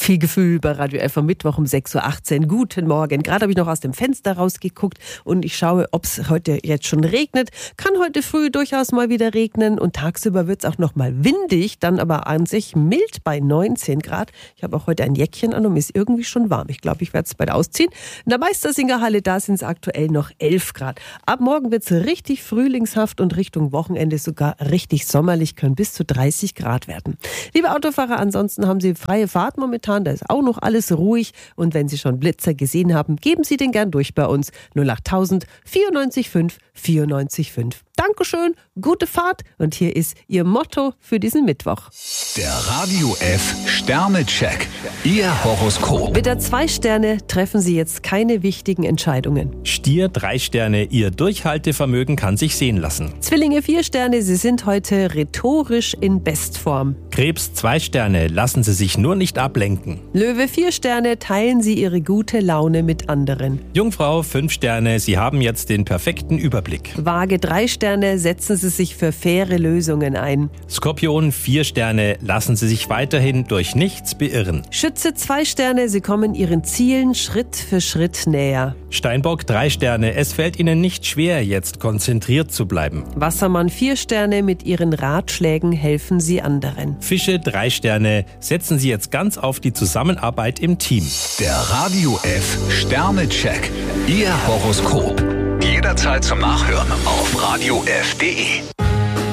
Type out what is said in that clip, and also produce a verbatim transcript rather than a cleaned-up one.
Viel Gefühl bei Radio F am Mittwoch um sechs Uhr achtzehn. Guten Morgen. Gerade habe ich noch aus dem Fenster rausgeguckt und ich schaue, ob es heute jetzt schon regnet. Kann heute früh durchaus mal wieder regnen und tagsüber wird es auch noch mal windig, dann aber an sich mild bei neunzehn Grad. Ich habe auch heute ein Jäckchen an und mir ist irgendwie schon warm. Ich glaube, ich werde es bald ausziehen. In der Meistersingerhalle, da sind es aktuell noch elf Grad. Ab morgen wird es richtig frühlingshaft und Richtung Wochenende sogar richtig sommerlich, können bis zu dreißig Grad werden. Liebe Autofahrer, ansonsten haben Sie freie Fahrt momentan. Da ist auch noch alles ruhig. Und wenn Sie schon Blitzer gesehen haben, geben Sie den gern durch bei uns. null acht tausend vierundneunzig fünf vierundneunzig fünf. Dankeschön, gute Fahrt. Und hier ist Ihr Motto für diesen Mittwoch. Der Radio F Sternecheck. Ihr Horoskop. Widder zwei Sterne, treffen Sie jetzt keine wichtigen Entscheidungen. Stier drei Sterne, Ihr Durchhaltevermögen kann sich sehen lassen. Zwillinge vier Sterne, Sie sind heute rhetorisch in Bestform. Krebs zwei Sterne, lassen Sie sich nur nicht ablenken. Löwe vier Sterne, teilen Sie Ihre gute Laune mit anderen. Jungfrau fünf Sterne, Sie haben jetzt den perfekten Überblick. Waage drei Sterne, setzen Sie sich für faire Lösungen ein. Skorpion vier Sterne, lassen Sie sich weiterhin durch nichts beirren. Schütze zwei Sterne, Sie kommen Ihren Zielen Schritt für Schritt näher. Steinbock drei Sterne, es fällt Ihnen nicht schwer, jetzt konzentriert zu bleiben. Wassermann vier Sterne, mit Ihren Ratschlägen helfen Sie anderen. Fische drei Sterne, setzen Sie jetzt ganz auf die Zusammenarbeit im Team. Der Radio F Sternecheck. Ihr Horoskop. Jederzeit zum Nachhören auf radio f punkt de.